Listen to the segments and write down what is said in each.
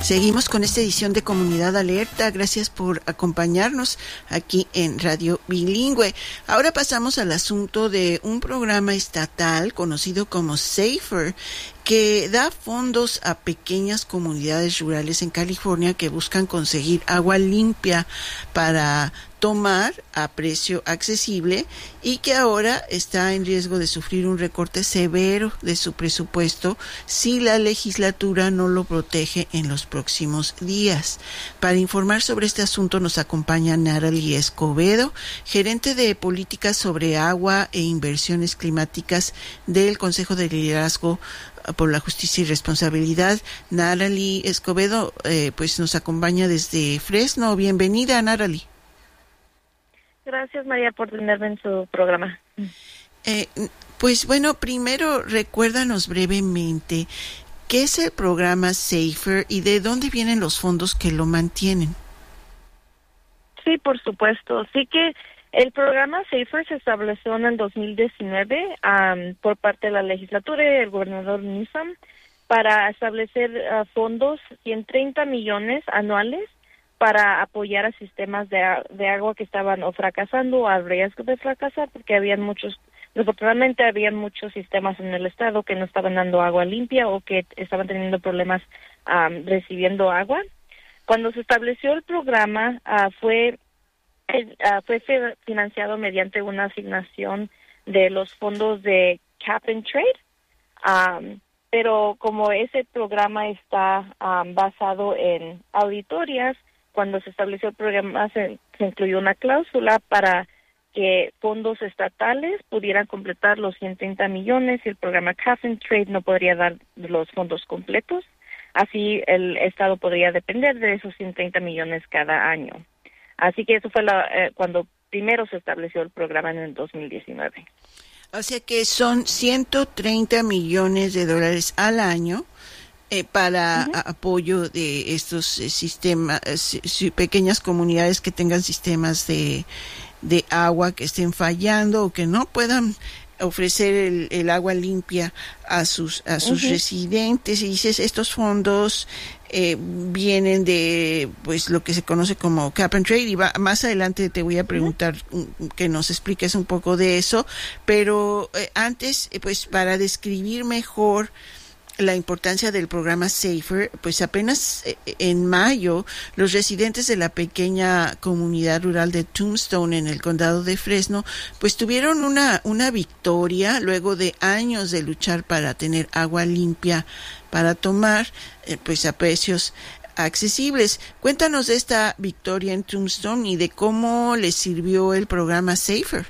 Seguimos con esta edición de Comunidad Alerta. Gracias por acompañarnos aquí en Radio Bilingüe. Ahora pasamos al asunto de un programa estatal conocido como SAFER, que da fondos a pequeñas comunidades rurales en California que buscan conseguir agua limpia para tomar a precio accesible y que ahora está en riesgo de sufrir un recorte severo de su presupuesto si la legislatura no lo protege en los próximos días. Para informar sobre este asunto nos acompaña Natalie Escobedo, gerente de políticas sobre agua e inversiones climáticas del Consejo de Liderazgo por la Justicia y Responsabilidad. Natalie Escobedo, pues nos acompaña desde Fresno. Bienvenida, Natalie. Gracias, María, por tenerme en su programa. Pues bueno, primero recuérdanos brevemente qué es el programa SAFER y de dónde vienen los fondos que lo mantienen. Sí, por supuesto. Sí que el programa SAFER se estableció en el 2019 por parte de la legislatura y el gobernador Newsom para establecer fondos, 130 millones anuales, para apoyar a sistemas de agua que estaban o fracasando o a riesgo de fracasar, porque desafortunadamente habían muchos sistemas en el estado que no estaban dando agua limpia o que estaban teniendo problemas recibiendo agua. Cuando se estableció el programa, fue financiado mediante una asignación de los fondos de Cap and Trade, pero como ese programa está basado en auditorias, cuando se estableció el programa se incluyó una cláusula para que fondos estatales pudieran completar los 130 millones y el programa Cap and Trade no podría dar los fondos completos. Así el estado podría depender de esos 130 millones cada año. Así que eso fue cuando primero se estableció el programa en el 2019. O sea que son 130 millones de dólares al año para apoyo de estos sistemas, pequeñas comunidades que tengan sistemas de agua que estén fallando o que no puedan ofrecer el agua limpia a sus residentes. Y dices, estos fondos vienen de pues lo que se conoce como Cap and Trade, y más adelante te voy a preguntar que nos expliques un poco de eso, pero antes, pues para describir mejor la importancia del programa SAFER, pues apenas en mayo los residentes de la pequeña comunidad rural de Tombstone en el condado de Fresno pues tuvieron una victoria luego de años de luchar para tener agua limpia para tomar pues a precios accesibles. Cuéntanos de esta victoria en Tombstone y de cómo les sirvió el programa SAFER.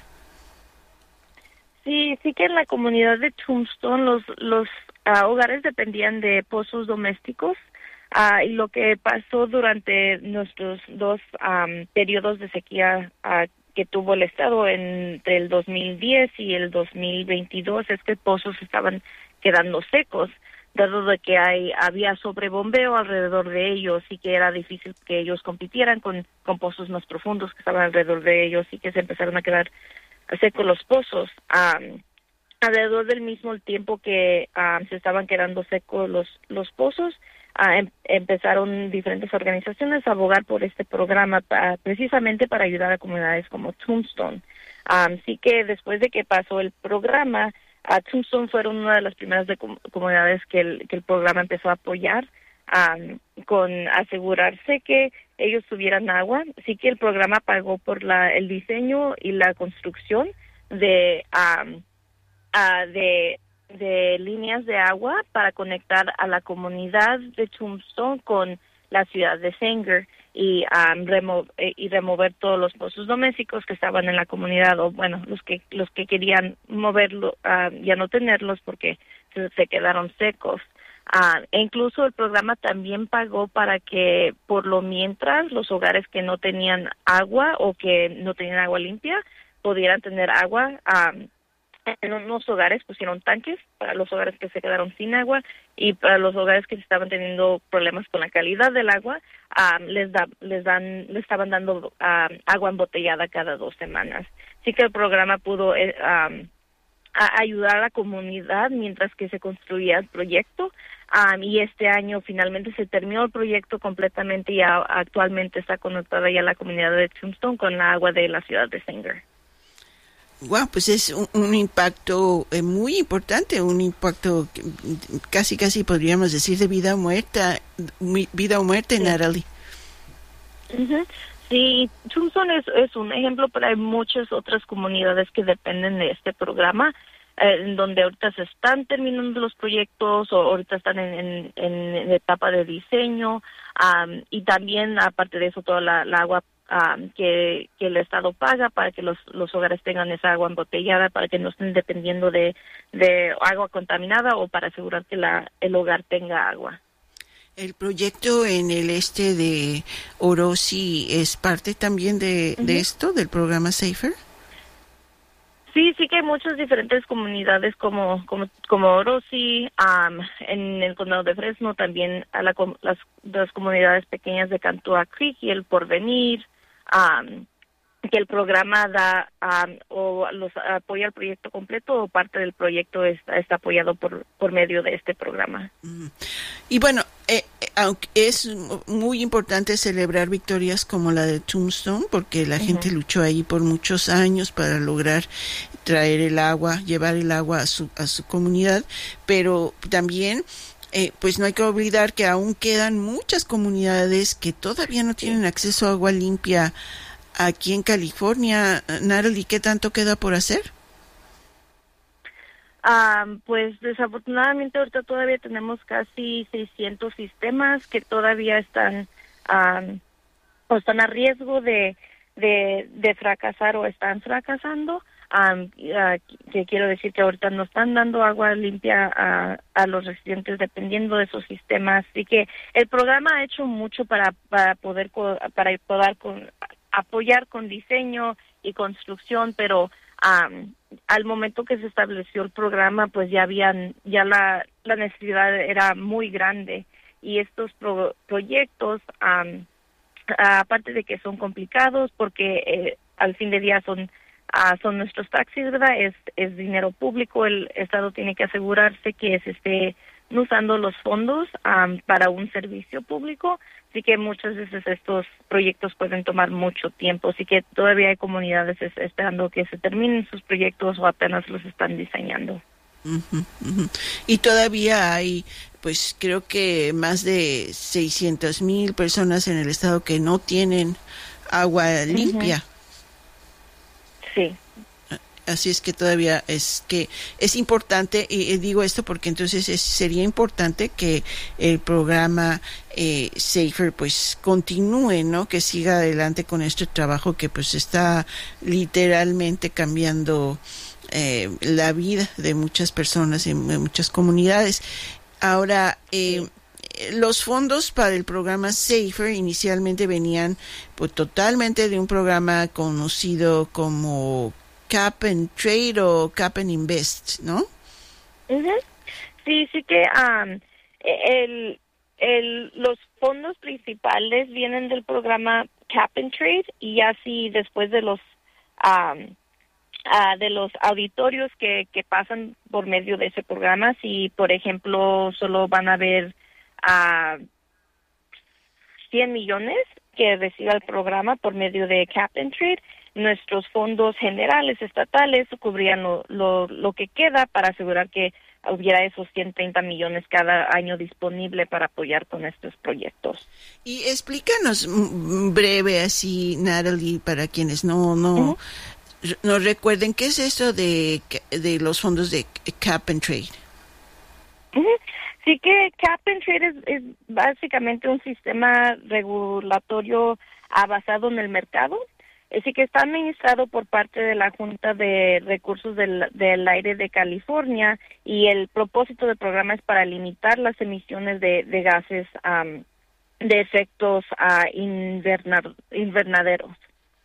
Sí que en la comunidad de Tombstone los hogares dependían de pozos domésticos y lo que pasó durante nuestros dos periodos de sequía que tuvo el estado entre el 2010 y el 2022 es que pozos estaban quedando secos, dado de que había sobrebombeo alrededor de ellos y que era difícil que ellos compitieran con pozos más profundos que estaban alrededor de ellos y que se empezaron a quedar secos los pozos. Alrededor del mismo tiempo que se estaban quedando secos los pozos, empezaron diferentes organizaciones a abogar por este programa precisamente para ayudar a comunidades como Tombstone. Así que después de que pasó el programa, Tombstone fueron una de las primeras comunidades que el programa empezó a apoyar con asegurarse que ellos tuvieran agua. Así que el programa pagó por el diseño y la construcción de líneas de agua para conectar a la comunidad de Tombstone con la ciudad de Sanger y remover todos los pozos domésticos que estaban en la comunidad, o bueno, los que querían moverlo, ya no tenerlos porque se quedaron secos. E incluso el programa también pagó para que por lo mientras los hogares que no tenían agua o que no tenían agua limpia pudieran tener agua. En unos hogares pusieron tanques para los hogares que se quedaron sin agua, y para los hogares que estaban teniendo problemas con la calidad del agua, les estaban dando agua embotellada cada 2 semanas. Así que el programa pudo a ayudar a la comunidad mientras que se construía el proyecto. Y este año finalmente se terminó el proyecto completamente y actualmente está conectada ya la comunidad de Tombstone con la agua de la ciudad de Sanger. Wow, pues es un impacto muy importante, un impacto casi podríamos decir de vida o muerte, Sí. Natalie. Uh-huh. Sí, Tombstone es un ejemplo, pero hay muchas otras comunidades que dependen de este programa, en donde ahorita se están terminando los proyectos o ahorita están en etapa de diseño, y también aparte de eso toda la agua que el Estado paga para que los hogares tengan esa agua embotellada, para que no estén dependiendo de agua contaminada o para asegurar que el hogar tenga agua. El proyecto en el este de Orosi es parte también de esto, del programa Safer. Sí que hay muchas diferentes comunidades como Orosi, en el condado de Fresno también a las comunidades pequeñas de Cantua Creek y el Porvenir, que el programa da o los apoya el proyecto completo o parte del proyecto está apoyado por medio de este programa. Y bueno, aunque es muy importante celebrar victorias como la de Tombstone, porque la gente luchó ahí por muchos años para lograr traer el agua, llevar el agua a su comunidad, pero también pues no hay que olvidar que aún quedan muchas comunidades que todavía no tienen acceso a agua limpia aquí en California. Natalie, ¿qué tanto queda por hacer? Pues desafortunadamente ahorita todavía tenemos casi 600 sistemas que todavía están o están a riesgo de fracasar o están fracasando. Que quiero decir que ahorita no están dando agua limpia a los residentes dependiendo de esos sistemas. Así que el programa ha hecho mucho para poder apoyar con diseño y construcción, pero al momento que se estableció el programa, pues ya la necesidad era muy grande y estos proyectos, aparte de que son complicados, porque al fin de día son nuestros taxis, ¿verdad? Es dinero público, el Estado tiene que asegurarse que se esté usando los fondos para un servicio público, así que muchas veces estos proyectos pueden tomar mucho tiempo, así que todavía hay comunidades esperando que se terminen sus proyectos o apenas los están diseñando. Y todavía hay, pues creo que más de 600,000 personas en el estado que no tienen agua limpia. Sí. Así es que todavía es importante, y digo esto porque entonces sería importante que el programa Safer pues continúe, ¿no? Que siga adelante con este trabajo que pues está literalmente cambiando la vida de muchas personas en muchas comunidades. Ahora, los fondos para el programa Safer inicialmente venían pues totalmente de un programa conocido como Cap and Trade o Cap and Invest, ¿no? Sí que los fondos principales vienen del programa Cap and Trade y así después de los auditorios que pasan por medio de ese programa, si por ejemplo solo van a haber 100 millones que reciba el programa por medio de Cap and Trade, nuestros fondos generales estatales cubrían lo que queda para asegurar que hubiera esos 130 millones cada año disponible para apoyar con estos proyectos. Y explícanos breve así, Natalie, para quienes no recuerden, ¿qué es eso de los fondos de Cap and Trade? Sí que Cap and Trade es básicamente un sistema regulatorio basado en el mercado. Así que está administrado por parte de la Junta de Recursos del Aire de California y el propósito del programa es para limitar las emisiones de gases de efectos invernaderos.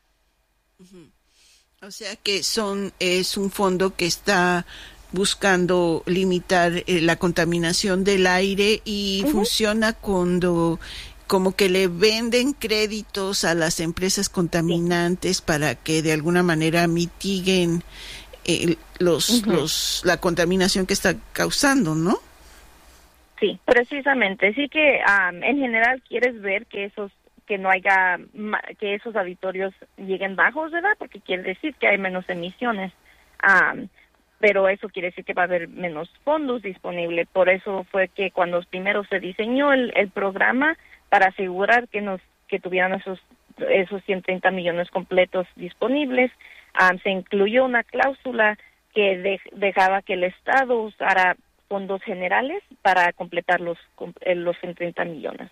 O sea que es un fondo que está buscando limitar la contaminación del aire y funciona cuando como que le venden créditos a las empresas contaminantes para que de alguna manera mitiguen la contaminación que está causando, ¿no? Sí, precisamente. Sí que en general quieres ver que no haya, que esos auditorios lleguen bajos, ¿verdad? Porque quiere decir que hay menos emisiones. Pero eso quiere decir que va a haber menos fondos disponibles. Por eso fue que cuando primero se diseñó el programa para asegurar que tuvieran esos 130 millones completos disponibles, se incluyó una cláusula que dejaba que el Estado usara fondos generales para completar los 130 millones.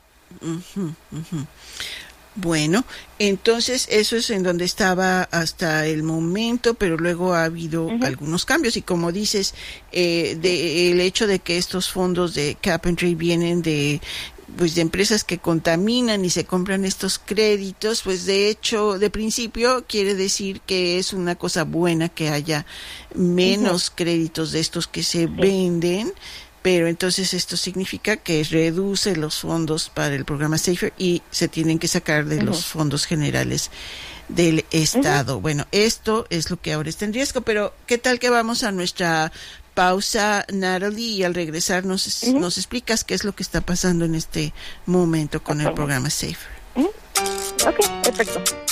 Bueno, entonces eso es en donde estaba hasta el momento, pero luego ha habido algunos cambios y como dices, el hecho de que estos fondos de Cap and Trade vienen de empresas que contaminan y se compran estos créditos, pues de hecho, de principio quiere decir que es una cosa buena que haya menos créditos de estos que se venden. Pero entonces esto significa que reduce los fondos para el programa SAFER y se tienen que sacar de los fondos generales del Estado. Bueno, esto es lo que ahora está en riesgo, pero ¿qué tal que vamos a nuestra pausa, Natalie, y al regresar nos explicas qué es lo que está pasando en este momento con el programa SAFER? Ok, perfecto.